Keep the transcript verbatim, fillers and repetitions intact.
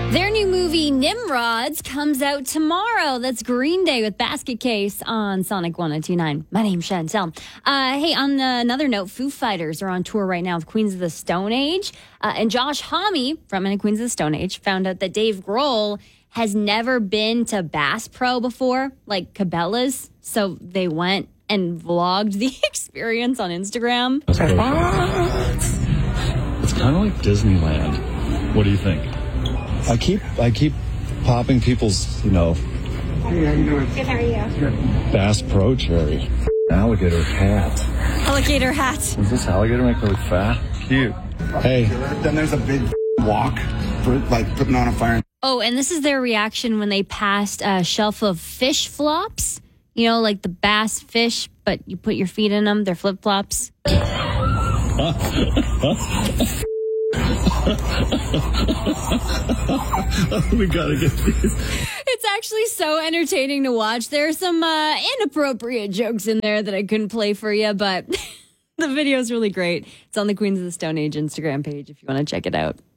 Their new movie, Nimrods, comes out tomorrow. That's Green Day with Basket Case on Sonic one oh two nine. My name's Chantel. Uh, hey, on uh, another note, Foo Fighters are on tour right now with Queens of the Stone Age. Uh, and Josh Homme from Queens of the Stone Age found out that Dave Grohl has never been to Bass Pro before, like Cabela's. So they went and vlogged the experience on Instagram. It's kind of like Disneyland. What do you think? I keep I keep popping people's, you know, Hey, how you doing? Good, how are you? Good. Bass Pro cherry. Alligator hat. Alligator hat. Does this alligator make me look fat? Cute. Hey. Then there's a big walk for like putting on a fire. Oh, and this is their reaction when they passed a shelf of fish flops. You know, like the bass fish, but you put your feet in them. They're flip-flops. We gotta get these. It's actually so entertaining to watch. There are some uh, inappropriate jokes in there that I couldn't play for you, but the video is really great. It's on the Queens of the Stone Age Instagram page if you want to check it out.